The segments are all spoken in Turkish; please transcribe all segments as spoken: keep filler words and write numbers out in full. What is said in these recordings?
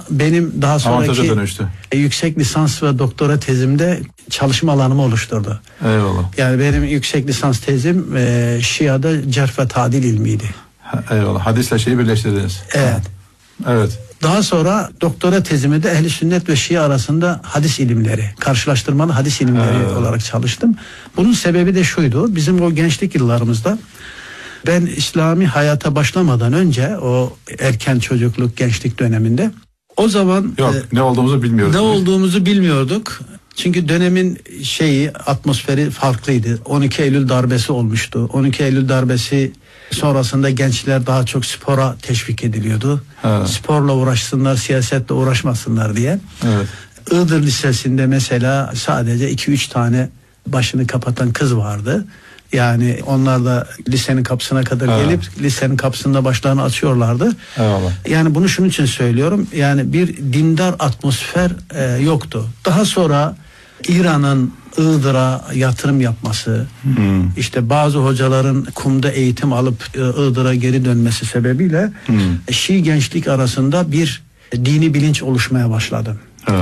benim daha sonraki dönüştü. yüksek lisans ve doktora tezimde çalışma alanımı oluşturdu. Eyvallah. Yani benim yüksek lisans tezim e, Şia'da cerh ve tadil ilmiydi. Ha, eyvallah. Hadisle şeyi birleştirdiniz. Evet. Ha. Evet. Daha sonra doktora tezimi de Ehl-i Sünnet ve Şia arasında hadis ilimleri, karşılaştırmalı hadis ilimleri evet. olarak çalıştım. Bunun sebebi de şuydu. Bizim o gençlik yıllarımızda ben İslami hayata başlamadan önce, o erken çocukluk, gençlik döneminde, o zaman yok e, ne olduğumuzu bilmiyorduk. Ne olduğumuzu bilmiyorduk. Çünkü dönemin şeyi, atmosferi farklıydı. on iki Eylül darbesi olmuştu. on iki Eylül darbesi sonrasında gençler daha çok spora teşvik ediliyordu. Evet. Sporla uğraşsınlar, siyasetle uğraşmasınlar diye. Evet. Iğdır Lisesi'nde mesela sadece iki üç tane başını kapatan kız vardı. Yani onlar da lisenin kapısına kadar evet. gelip lisenin kapısında başlarını açıyorlardı. Eyvallah. Yani bunu şunun için söylüyorum. Yani bir dindar atmosfer e, yoktu. Daha sonra İran'ın Iğdır'a yatırım yapması, hmm. işte bazı hocaların kumda eğitim alıp Iğdır'a geri dönmesi sebebiyle hmm. Şii gençlik arasında bir dini bilinç oluşmaya başladı. Hmm.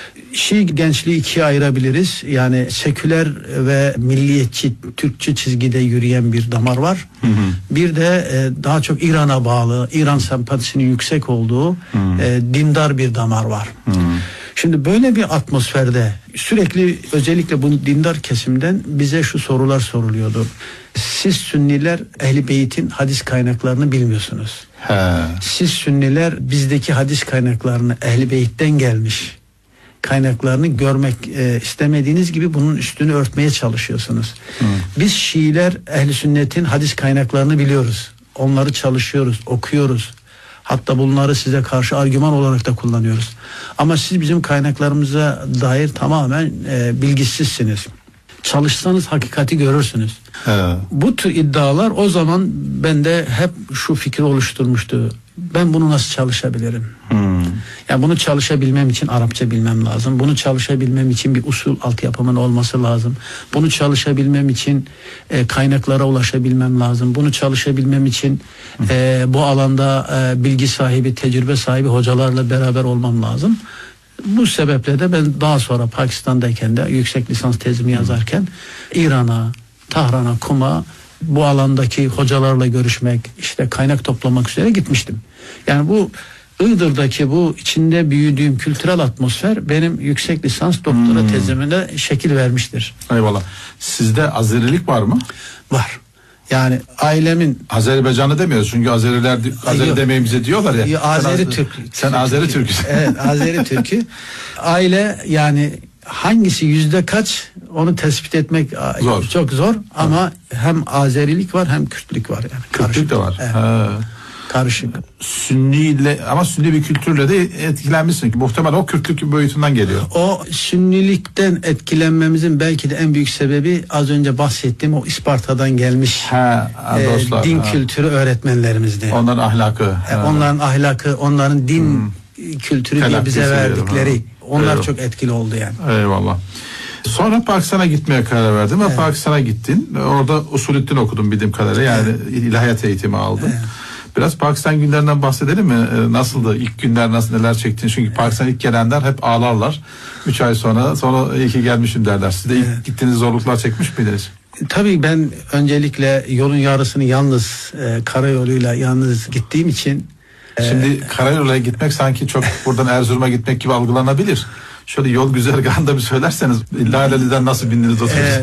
Şii gençliği ikiye ayırabiliriz. Yani seküler ve milliyetçi, Türkçü çizgide yürüyen bir damar var. Hı hı. Bir de e, daha çok İran'a bağlı, İran sempatisinin yüksek olduğu hı. E, dindar bir damar var. Hı. Şimdi böyle bir atmosferde sürekli, özellikle bu dindar kesimden bize şu sorular soruluyordu. Siz Sünniler Ehl-i Beyt'in hadis kaynaklarını bilmiyorsunuz. He. Siz Sünniler bizdeki hadis kaynaklarını, Ehl-i Beyt'ten gelmiş kaynaklarını görmek e, istemediğiniz gibi bunun üstünü örtmeye çalışıyorsunuz. Hı. Biz Şiiler Ehl-i Sünnet'in hadis kaynaklarını biliyoruz. Onları çalışıyoruz, okuyoruz. Hatta bunları size karşı argüman olarak da kullanıyoruz. Ama siz bizim kaynaklarımıza dair tamamen e, bilgisizsiniz. Çalışsanız hakikati görürsünüz. He. Bu tür iddialar o zaman bende hep şu fikri oluşturmuştu. Ben bunu nasıl çalışabilirim? Hmm. Yani bunu çalışabilmem için Arapça bilmem lazım. Bunu çalışabilmem için bir usul altyapımın olması lazım. Bunu çalışabilmem için e, kaynaklara ulaşabilmem lazım. Bunu çalışabilmem için e, bu alanda e, bilgi sahibi, tecrübe sahibi hocalarla beraber olmam lazım. Bu sebeple de ben daha sonra Pakistan'dayken de yüksek lisans tezimi yazarken İran'a, Tahran'a, Kum'a bu alandaki hocalarla görüşmek, işte kaynak toplamak üzere gitmiştim. Yani bu Iğdır'daki bu içinde büyüdüğüm kültürel atmosfer benim yüksek lisans doktora hmm. tezimine şekil vermiştir. Eyvallah. Sizde Azerilik var mı? Var. Yani ailemin... Azerbaycanlı demiyoruz çünkü Azeriler Azeri yok. Demeyin bize diyorlar ya. Azeri sen, Türk. Sen Azeri Türk'üsün. Evet, Azeri Türk'ü. Aile yani hangisi yüzde kaç onu tespit etmek zor. Çok zor ama ha. hem Azerilik var hem Kürtlük var yani. Kürtlük de var. Evet. Ha. Karışık. Sünniyle ama Sünni bir kültürle de etkilenmişsin ki muhtemelen o Kürtlük boyutundan geliyor. O Sünnilikten etkilenmemizin belki de en büyük sebebi az önce bahsettiğim o İsparta'dan gelmiş ha, e, dostlar, din ha. kültürü öğretmenlerimizdi. Onların ahlakı. E, onların ahlakı, onların din hmm. kültürü Telak diye bize verdikleri. Ha. Onlar Eyvallah. Çok etkili oldu yani. Eyvallah. Sonra Pakistan'a gitmeye karar verdim ve evet. Pakistan'a gittin. Orada Usulüddin okudum bildiğim kadarıyla. Yani evet. ilahiyat eğitimi aldım. Evet. Biraz Pakistan günlerinden bahsedelim mi? Nasıldı? İlk günler nasıl, neler çektin? Çünkü Pakistan ilk gelenler hep ağlarlar. Üç ay sonra, sonra iyi ki gelmişim derler. Siz de ilk evet. gittiğiniz zorluklar çekmiş miydiniz? Tabii ben öncelikle yolun yarısını yalnız, e, karayoluyla yalnız gittiğim için. Şimdi e, karayoluyla gitmek sanki çok buradan Erzurum'a gitmek gibi algılanabilir. Şöyle yol güzergahında bir söylerseniz Laleli'den nasıl bindiniz otobüse?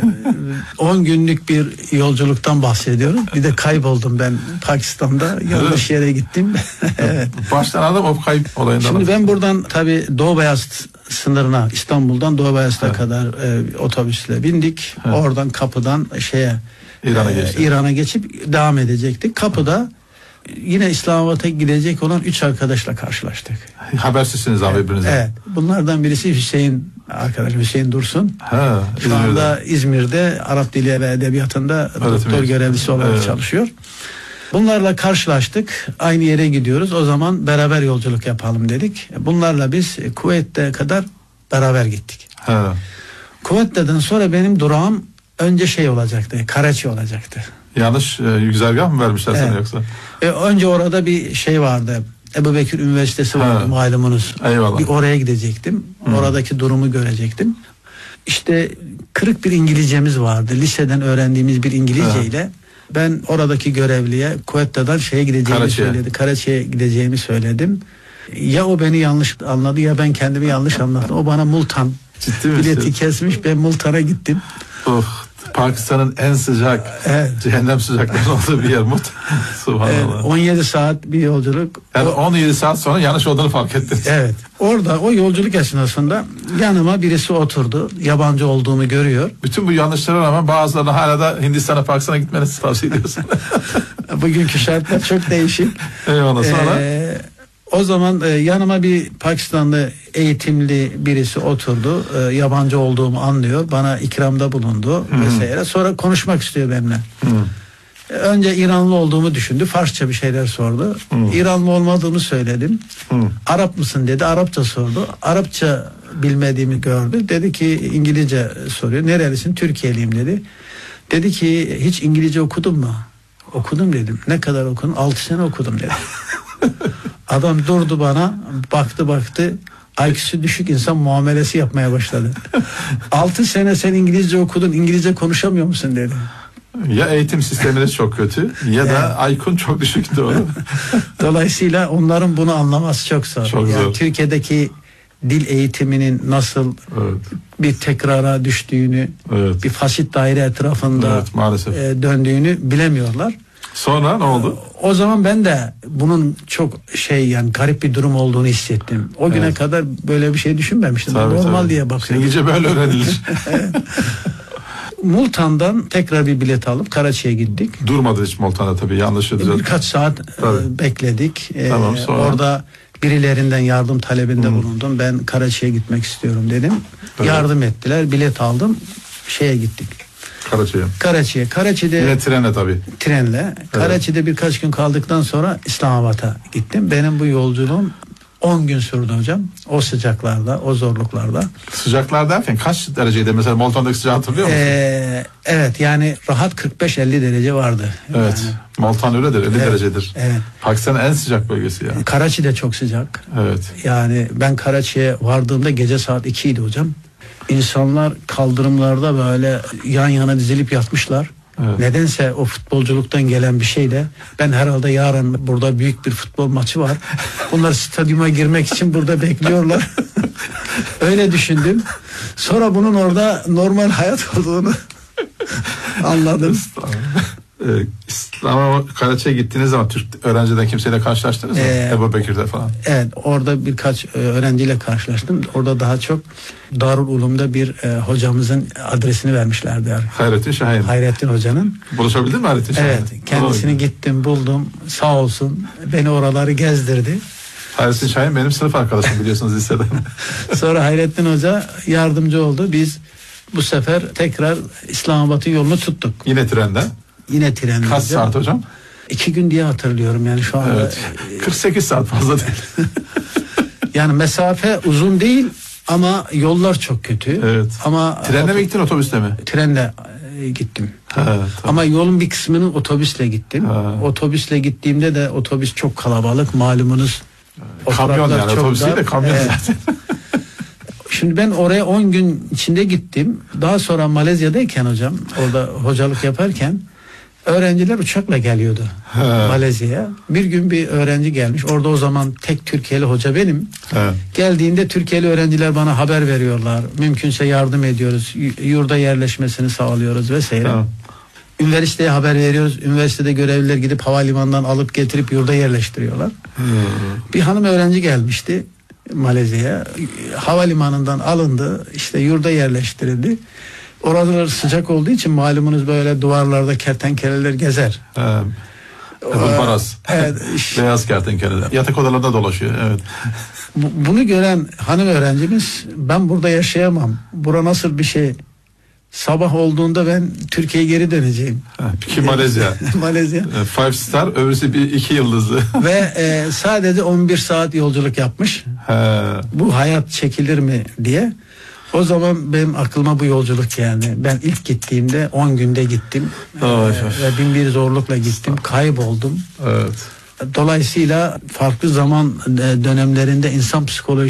on günlük bir yolculuktan bahsediyorum. Bir de kayboldum ben Pakistan'da. Yanlış yere gittim. Evet. Baştan adam o kayıp olayından. Şimdi ben buradan tabii Doğu Beyazıt sınırına, İstanbul'dan Doğu Beyazıt'a evet. kadar e, otobüsle bindik. Evet. Oradan kapıdan şeye İran'a e, İran'a geçip devam edecektik. Kapıda yine İslamabad'a gidecek olan üç arkadaşla karşılaştık. Habersizsiniz abi evet, birbirinizden. Evet. Bunlardan birisi Hüseyin arkadaş Hüseyin Dursun. Ha, Şu İzmir'de. anda İzmir'de Arap Dili ve Edebiyatında evet, doktor evet. görevlisi olarak evet. çalışıyor. Bunlarla karşılaştık. Aynı yere gidiyoruz. O zaman beraber yolculuk yapalım dedik. Bunlarla biz Kuveyt'e kadar beraber gittik. Ha. Kuveyt'ten sonra benim durağım önce şey olacaktı. Karachi olacaktı. Yanlış e, güzergah mı vermişler evet. sana yoksa? E, önce orada bir şey vardı. Ebu Bekir Üniversitesi vardı Ha. malumunuz. Eyvallah. Bir oraya gidecektim. Hı. Oradaki durumu görecektim. İşte kırık bir İngilizcemiz vardı. Liseden öğrendiğimiz bir İngilizceyle ben oradaki görevliye Kuvvetta'dan şeye gideceğimi Karaçi'ye. söyledi. Karaçi'ye gideceğimi söyledim. Ya o beni yanlış anladı ya ben kendimi yanlış anladım. O bana Multan Ciddi misin? bileti kesmiş. Ben Multan'a gittim. Oh, Pakistan'ın en sıcak, Evet. cehennem sıcaklığı olduğu bir yer Mut. Subhanallah. Evet, on yedi saat bir yolculuk. Yani O- on yedi saat sonra yanlış olduğunu fark ettin. Evet. Orada o yolculuk esnasında yanıma birisi oturdu. Yabancı olduğumu görüyor. Bütün bu yanlışlara rağmen bazılarına hala da Hindistan'a, Pakistan'a gitmenizi tavsiye ediyorsun. Bugünkü şartlar çok değişik. Eyvallah, sonra? Ee, o zaman e, yanıma bir Pakistanlı eğitimli birisi oturdu. E, yabancı olduğumu anlıyor. Bana ikramda bulundu vesaire. Sonra konuşmak istiyor benimle. E, önce İranlı olduğumu düşündü. Farsça bir şeyler sordu. İranlı olmadığımı söyledim. Arap mısın dedi. Arapça sordu. Arapça bilmediğimi gördü. Dedi ki İngilizce soruyor. Nerelisin? Türkiye'liyim dedi. Dedi ki hiç İngilizce okudun mu? Okudum dedim. Ne kadar okudun? altı sene okudum dedi. Adam durdu bana, baktı baktı, I Q'su düşük insan muamelesi yapmaya başladı. altı sene sen İngilizce okudun, İngilizce konuşamıyor musun dedi. Ya eğitim sisteminiz çok kötü ya da I Q'un çok düşük, doğru. Dolayısıyla onların bunu anlaması çok zor. Çok yani zor. Türkiye'deki dil eğitiminin nasıl Evet. bir tekrara düştüğünü, Evet. bir fasit daire etrafında Evet, maalesef. e, döndüğünü bilemiyorlar. Sonra ne oldu? O zaman ben de bunun çok şey yani garip bir durum olduğunu hissettim. O güne Evet. kadar böyle bir şey düşünmemiştim. Tabii, Normal tabii. diye bakıyorum. İngilizce böyle öğrenilir. Multan'dan tekrar bir bilet alıp Karaçi'ye gittik. Durmadı hiç Multan'da tabii, yanlış düzelttim. Birkaç saat e, Tabii. bekledik. E, Tamam, sonra? Orada birilerinden yardım talebinde bulundum. Ben Karaçi'ye gitmek istiyorum dedim. Evet. Yardım ettiler. Bilet aldım. Şeye gittik. Karaçi'ye. Karaçi'ye. Karaçi'de Yine trenle tabii. trenle. Karaçi'de birkaç gün kaldıktan sonra İslamabad'a gittim. Benim bu yolculuğum on gün sürdü hocam. O sıcaklarda, o zorluklarda. Sıcaklar derken kaç dereceydi? Mesela Multan'daki sıcağı hatırlıyor musun? Ee, evet yani rahat kırk beş elli derece vardı. Evet. Yani, Multan öyledir, elli Evet, derecedir. evet. Pakistan'ın en sıcak bölgesi ya. Karaçi de çok sıcak. Evet. Yani ben Karaçi'ye vardığımda gece saat iki idi hocam. İnsanlar kaldırımlarda böyle yan yana dizilip yatmışlar. Evet. Nedense o futbolculuktan gelen bir şeyle ben herhalde yarın burada büyük bir futbol maçı var. Bunlar stadyuma girmek için burada bekliyorlar. Öyle düşündüm. Sonra bunun orada normal hayat olduğunu anladım. Ee, İslam'a, Karaçi'ye gittiğiniz zaman Türk öğrenciden kimseyle karşılaştınız mı? Ee, Ebu Bekir'de falan. Evet, orada birkaç e, öğrenciyle karşılaştım. Orada daha çok Darul Ulum'da bir e, hocamızın adresini vermişlerdi. Yani. Hayrettin Şahin. Hayrettin Hoca'nın. Buluşabildin mi Hayrettin Şahin'le? Evet, kendisini gittim, buldum. Sağ olsun. Beni oraları gezdirdi. Hayrettin Şahin benim sınıf arkadaşım, biliyorsunuz liseden. Sonra Hayrettin Hoca yardımcı oldu. Biz bu sefer tekrar İslamabad'ın yolunu tuttuk. Yine trenden. Yine trenle. Kaç saat hocam? İki gün diye hatırlıyorum yani şu anda. Evet. kırk sekiz saat fazla değil. Yani mesafe uzun değil ama yollar çok kötü. Evet. Ama Trenle mi gittin, otobüsle mi? trenle e, gittim. Ha, tamam. Ama yolun bir kısmını otobüsle gittim. Ha. Otobüsle gittiğimde de otobüs çok kalabalık malumunuz. Kamyon Oturaklar yani, çok otobüs değil de dar. kamyon Evet. zaten. Şimdi ben oraya on gün içinde gittim. Daha sonra Malezya'dayken hocam, orada hocalık yaparken öğrenciler uçakla geliyordu He. Malezya'ya. Bir gün bir öğrenci gelmiş. Orada o zaman tek Türkiye'li hoca benim. He. Geldiğinde Türkiye'li öğrenciler bana haber veriyorlar. Mümkünse yardım ediyoruz. y- Yurda yerleşmesini sağlıyoruz vesaire. He. Üniversiteye haber veriyoruz. Üniversitede görevliler gidip havalimanından alıp getirip yurda yerleştiriyorlar. Bir hanım öğrenci gelmişti Malezya'ya. Havalimanından alındı. İşte yurda yerleştirildi. Oralar sıcak olduğu için malumunuz böyle duvarlarda kertenkeleler gezer. He. Paras. Evet. Beyaz kertenkeleler. Yatak odalarında dolaşıyor. Evet. Bu- Bunu gören hanım öğrencimiz ben burada yaşayamam. Bura nasıl bir şey? Sabah olduğunda ben Türkiye'ye geri döneceğim. Ki Malezya. Malezya. Five star, öbürsü bir iki yıldızlı. Ve e, sadece on bir saat yolculuk yapmış. He. Bu hayat çekilir mi diye. O zaman benim aklıma bu yolculuk geldi. Ben ilk gittiğimde on günde gittim. Ay, Ee, ay. ve bin bir zorlukla gittim. Kayboldum. Evet. Dolayısıyla farklı zaman dönemlerinde insan psikolojisi